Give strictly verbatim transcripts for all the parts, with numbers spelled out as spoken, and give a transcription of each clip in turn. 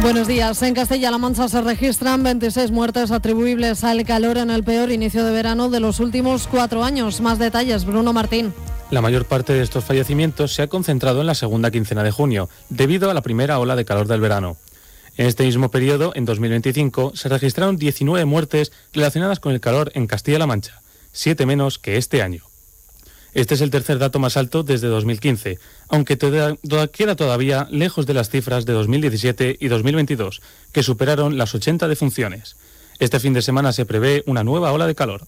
Buenos días. En Castilla-La Mancha se registran veintiséis muertes atribuibles al calor en el peor inicio de verano de los últimos cuatro años. Más detalles, Bruno Martín. La mayor parte de estos fallecimientos se ha concentrado en la segunda quincena de junio, debido a la primera ola de calor del verano. En este mismo periodo, en dos mil veinticinco, se registraron diecinueve muertes relacionadas con el calor en Castilla-La Mancha, siete menos que este año. Este es el tercer dato más alto desde dos mil quince, aunque toda, toda, queda todavía lejos de las cifras de dos mil diecisiete y dos mil veintidós, que superaron las ochenta defunciones. Este fin de semana se prevé una nueva ola de calor.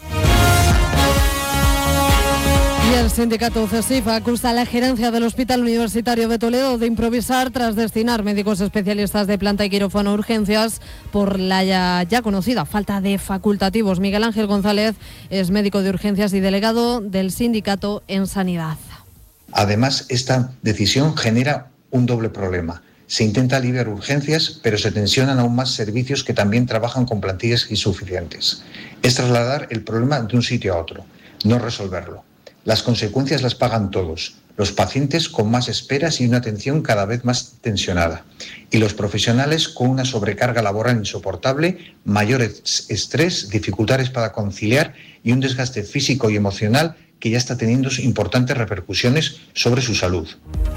Y el sindicato CESIF acusa a la gerencia del Hospital Universitario de Toledo de improvisar tras destinar médicos especialistas de planta y quirófano a urgencias por la ya, ya conocida falta de facultativos. Miguel Ángel González es médico de urgencias y delegado del sindicato en Sanidad. Además, esta decisión genera un doble problema. Se intenta aliviar urgencias, pero se tensionan aún más servicios que también trabajan con plantillas insuficientes. Es trasladar el problema de un sitio a otro, no resolverlo. Las consecuencias las pagan todos, los pacientes con más esperas y una atención cada vez más tensionada, y los profesionales con una sobrecarga laboral insoportable, mayor estrés, dificultades para conciliar y un desgaste físico y emocional que ya está teniendo importantes repercusiones sobre su salud.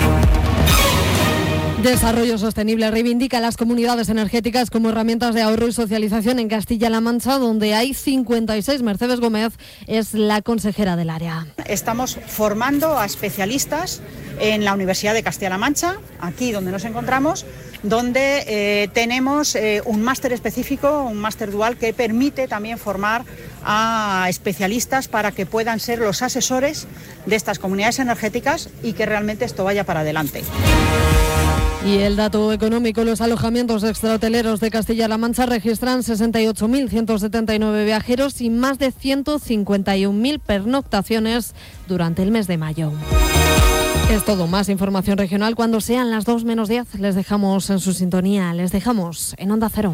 Desarrollo Sostenible reivindica a las comunidades energéticas como herramientas de ahorro y socialización en Castilla-La Mancha, donde hay cincuenta y seis. Mercedes Gómez es la consejera del área. Estamos formando a especialistas en la Universidad de Castilla-La Mancha, aquí donde nos encontramos, donde eh, tenemos eh, un máster específico, un máster dual que permite también formar a especialistas para que puedan ser los asesores de estas comunidades energéticas y que realmente esto vaya para adelante. Y el dato económico, los alojamientos extrahoteleros de Castilla-La Mancha registran sesenta y ocho mil ciento setenta y nueve viajeros y más de ciento cincuenta y un mil pernoctaciones durante el mes de mayo. Es todo. Más información regional cuando sean las dos menos diez. Les dejamos en su sintonía, les dejamos en Onda Cero.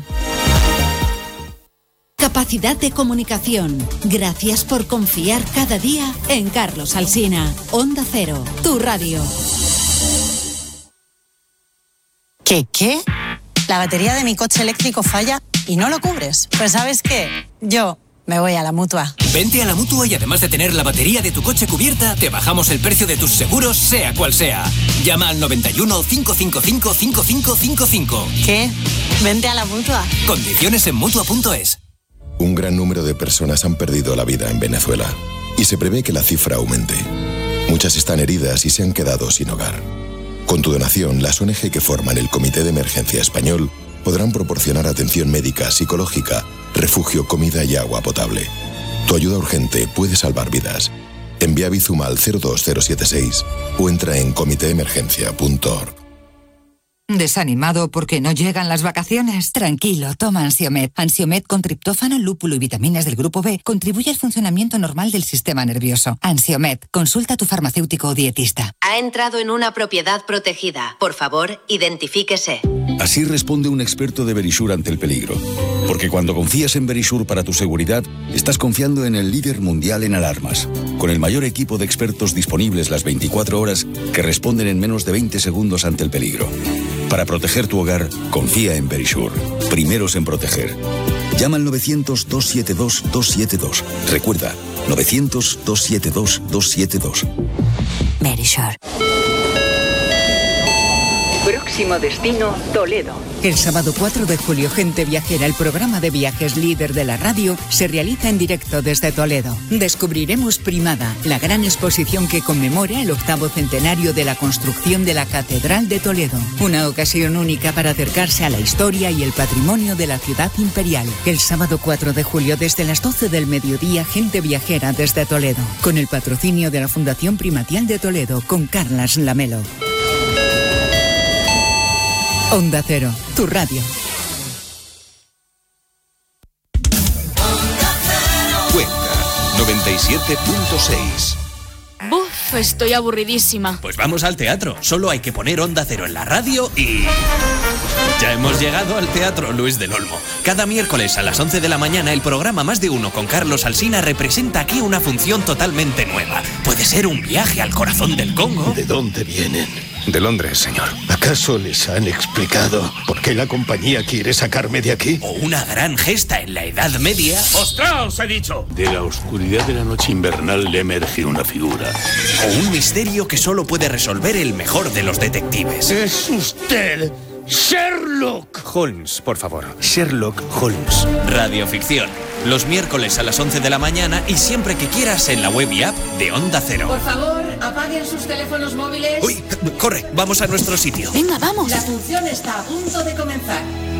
Capacidad de comunicación. Gracias por confiar cada día en Carlos Alsina. Onda Cero, tu radio. ¿Qué qué? La batería de mi coche eléctrico falla y no lo cubres. Pues ¿sabes qué? Yo me voy a la Mutua. Vente a la Mutua y además de tener la batería de tu coche cubierta, te bajamos el precio de tus seguros, sea cual sea. Llama al noventa y uno, cinco cinco cinco, cinco cinco cinco cinco. ¿Qué? Vente a la Mutua. Condiciones en Mutua punto es. Un gran número de personas han perdido la vida en Venezuela y se prevé que la cifra aumente. Muchas están heridas y se han quedado sin hogar. Con tu donación, las O N G que forman el Comité de Emergencia Español podrán proporcionar atención médica, psicológica, refugio, comida y agua potable. Tu ayuda urgente puede salvar vidas. Envía Bizum al cero dos cero siete seis o entra en comité emergencia punto org. ¿Desanimado porque no llegan las vacaciones? Tranquilo, toma Ansiomed. Ansiomed con triptófano, lúpulo y vitaminas del grupo B contribuye al funcionamiento normal del sistema nervioso. Ansiomed, consulta a tu farmacéutico o dietista. Ha entrado en una propiedad protegida. Por favor, identifíquese. Así responde un experto de Verisure ante el peligro. Porque cuando confías en Verisure para tu seguridad, estás confiando en el líder mundial en alarmas, con el mayor equipo de expertos disponibles las veinticuatro horas que responden en menos de veinte segundos ante el peligro. Para proteger tu hogar, confía en Verisure. Primeros en proteger. Llama al novecientos, doscientos setenta y dos, doscientos setenta y dos. Recuerda, novecientos, doscientos setenta y dos, doscientos setenta y dos. Verisure. Próximo destino, Toledo. El sábado cuatro de julio, Gente Viajera, el programa de viajes líder de la radio, se realiza en directo desde Toledo. Descubriremos Primada, la gran exposición que conmemora el octavo centenario de la construcción de la Catedral de Toledo. Una ocasión única para acercarse a la historia y el patrimonio de la ciudad imperial. El sábado cuatro de julio, desde las doce del mediodía, Gente Viajera desde Toledo. Con el patrocinio de la Fundación Primatial de Toledo, con Carlas Lamelo. Onda Cero, tu radio. Cuenca, noventa y siete punto seis. Buf, estoy aburridísima. Pues vamos al teatro. Solo hay que poner Onda Cero en la radio y... ya hemos llegado al Teatro Luis del Olmo. Cada miércoles a las once de la mañana, el programa Más de Uno con Carlos Alsina representa aquí una función totalmente nueva. Puede ser un viaje al corazón del Congo. ¿De dónde vienen? De Londres, señor. ¿Acaso les han explicado por qué la compañía quiere sacarme de aquí? O una gran gesta en la Edad Media. ¡Ostras, os he dicho! De la oscuridad de la noche invernal le emerge una figura. O un misterio que solo puede resolver el mejor de los detectives. ¡Es usted! ¡Sherlock! Holmes, por favor. Sherlock Holmes. Radioficción. Los miércoles a las once de la mañana y siempre que quieras en la web y app de Onda Cero. Por favor, apaguen sus teléfonos móviles. Uy, corre, vamos a nuestro sitio. Venga, vamos. La función está a punto de comenzar.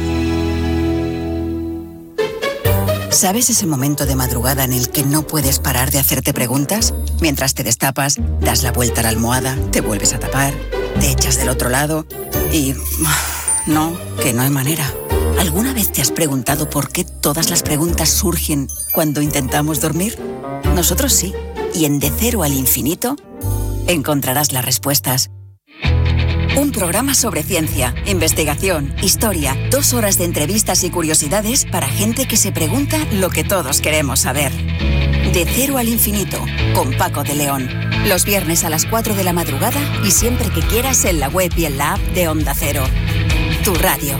¿Sabes ese momento de madrugada en el que no puedes parar de hacerte preguntas? Mientras te destapas, das la vuelta a la almohada, te vuelves a tapar, te echas del otro lado y... no, que no hay manera. ¿Alguna vez te has preguntado por qué todas las preguntas surgen cuando intentamos dormir? Nosotros sí. Y en De Cero al Infinito encontrarás las respuestas. Un programa sobre ciencia, investigación, historia, dos horas de entrevistas y curiosidades para gente que se pregunta lo que todos queremos saber. De Cero al Infinito, con Paco de León. Los viernes a las cuatro de la madrugada y siempre que quieras en la web y en la app de Onda Cero. Tu radio.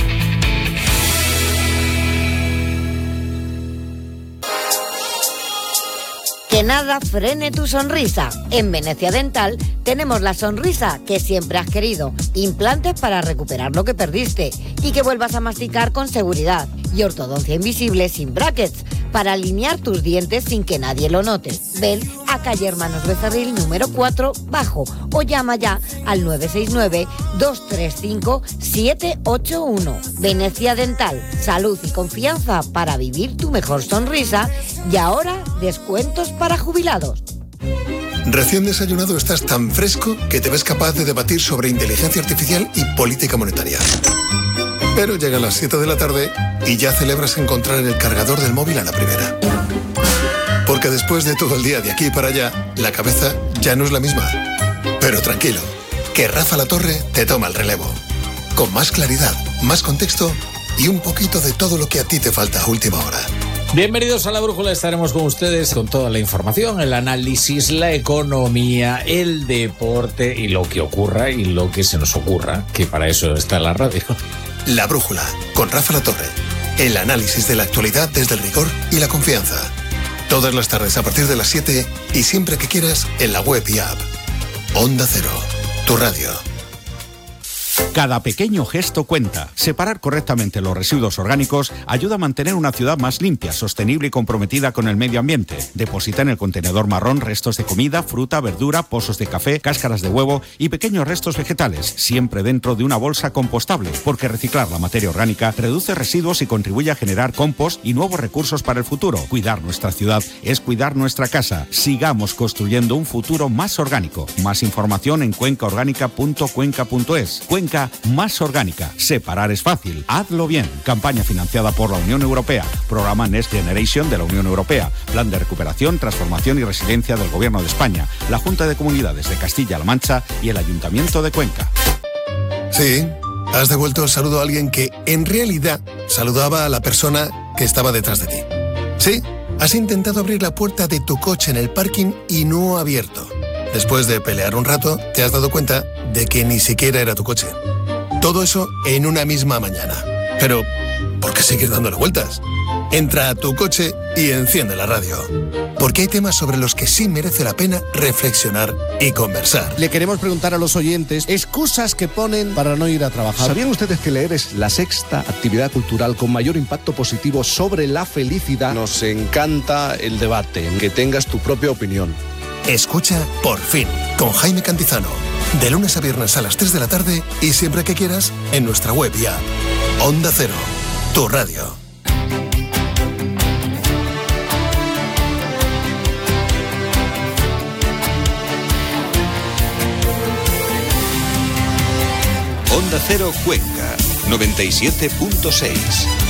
Que nada frene tu sonrisa. En Venecia Dental tenemos la sonrisa que siempre has querido. Implantes para recuperar lo que perdiste y que vuelvas a masticar con seguridad. Y ortodoncia invisible sin brackets para alinear tus dientes sin que nadie lo note. Ven a calle Hermanos Becerril número cuatro bajo o llama ya al nueve seis nueve, dos tres cinco, siete ocho uno. Venecia Dental, salud y confianza para vivir tu mejor sonrisa y ahora descuentos para jubilados. Recién desayunado estás tan fresco que te ves capaz de debatir sobre inteligencia artificial y política monetaria. Pero llegan las siete de la tarde y ya celebras encontrar el cargador del móvil a la primera. Porque después de todo el día de aquí para allá, la cabeza ya no es la misma. Pero tranquilo, que Rafa La Torre te toma el relevo. Con más claridad, más contexto y un poquito de todo lo que a ti te falta a última hora. Bienvenidos a La Brújula, estaremos con ustedes con toda la información, el análisis, la economía, el deporte y lo que ocurra y lo que se nos ocurra, que para eso está la radio. La Brújula, con Rafa La Torre. El análisis de la actualidad desde el rigor y la confianza. Todas las tardes a partir de las siete y siempre que quieras en la web y app. Onda Cero, tu radio. Cada pequeño gesto cuenta. Separar correctamente los residuos orgánicos ayuda a mantener una ciudad más limpia, sostenible y comprometida con el medio ambiente. Deposita en el contenedor marrón restos de comida, fruta, verdura, pozos de café, cáscaras de huevo y pequeños restos vegetales, siempre dentro de una bolsa compostable, porque reciclar la materia orgánica reduce residuos y contribuye a generar compost y nuevos recursos para el futuro. Cuidar nuestra ciudad es cuidar nuestra casa. Sigamos construyendo un futuro más orgánico. Más información en cuenca orgánica punto cuenca punto es. Cuenca más orgánica. Separar es fácil. Hazlo bien. Campaña financiada por la Unión Europea. Programa Next Generation de la Unión Europea. Plan de recuperación, transformación y resiliencia del Gobierno de España. La Junta de Comunidades de Castilla-La Mancha y el Ayuntamiento de Cuenca. Sí, has devuelto el saludo a alguien que, en realidad, saludaba a la persona que estaba detrás de ti. Sí, has intentado abrir la puerta de tu coche en el parking y no ha abierto. Después de pelear un rato, te has dado cuenta de que ni siquiera era tu coche. Todo eso en una misma mañana. Pero, ¿por qué seguir dándole vueltas? Entra a tu coche y enciende la radio. Porque hay temas sobre los que sí merece la pena reflexionar y conversar. Le queremos preguntar a los oyentes excusas que ponen para no ir a trabajar. ¿Sabían ustedes que leer es la sexta actividad cultural con mayor impacto positivo sobre la felicidad? Nos encanta el debate, en que tengas tu propia opinión. Escucha Por Fin, con Jaime Cantizano. De lunes a viernes a las tres de la tarde y siempre que quieras en nuestra web y app. Onda Cero, tu radio. Onda Cero Cuenca, noventa y siete punto seis.